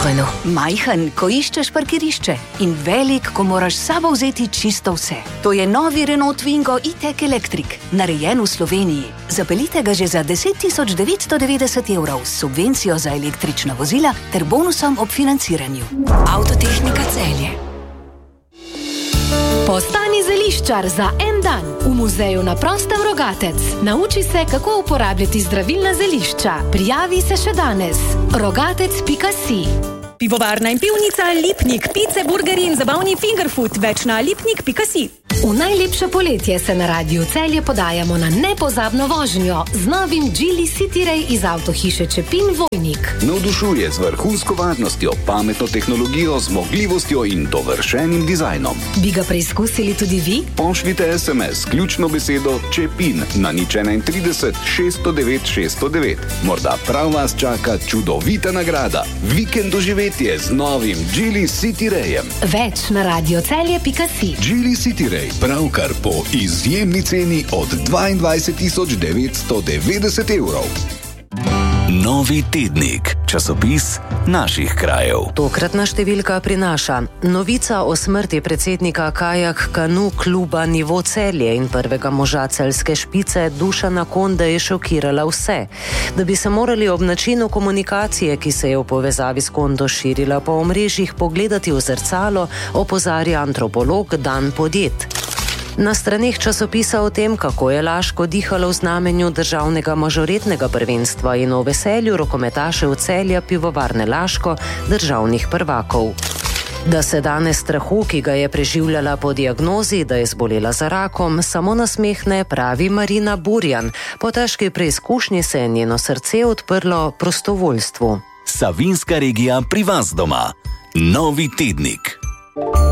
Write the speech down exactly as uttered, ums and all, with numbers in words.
volkswagenu. Majhen, ko iščeš parkirišče, in velik, ko moraš s sabo vzeti čisto vse. To je novi Renault Twingo e-tech Electric, narejen v Sloveniji. Zapeljite ga že za deset tisoč devetsto devetdeset evrov s subvencijo za električna vozila ter bonusom ob financiranju. Avtotehnika Celje. Postani zeliščar za en dan v muzeju na prostem Rogatec. Nauči se, kako uporabljati zdravilna zelišča. Prijavi se še danes. rogatec pika si. Pivovarna in pivnica Lipnik, pice, burgeri in zabavni fingerfood, več na lipnik pika si. V najlepše poletje se na Radiu Celje podajamo na nepozabno vožnjo z novim Geely Cityray iz avtohiše Čepin Vojnik. Navdušuje z vrhunsko varnostjo, pametno tehnologijo, zmogljivostjo in dovršenim dizajnom. Bi ga preizkusili tudi vi? Pošljite es em es ključno besedo Čepin na nič trideset šeststo devet šeststo devet. Morda prav vas čaka čudovita nagrada. Vikend doživetje z novim Geely Cityrayem. Več na radiocelje pika si. Geely Cityray pravkar po izjemni ceni od dvaindvajset tisoč devetsto devetdeset evrov. Novi tednik, časopis naših krajev. Tokratna številka prinaša novica o smrti predsednika Kajak Kanu kluba Nivo Celje in prvega moža celjske špice Dušana Konde je šokirala vse. Da bi se morali ob načinu komunikacije, ki se je v povezavi s Kondo širila po omrežjih, pogledati v zrcalo, opozarja antropolog Dan Podjet. Na straneh časopisa o tem, kako je Laško dihalo v znamenju državnega mažoretnega prvenstva in o veselju rokometašev Celja Pivovarne Laško, državnih prvakov. Da se danes strahu, ki ga je preživljala po diagnozi, da je zbolela za rakom, samo nasmehne, pravi Marina Burjan. Po težki preizkušnji se je njeno srce odprlo prostovoljstvu. Savinjska regija pri vas doma. Novi tednik.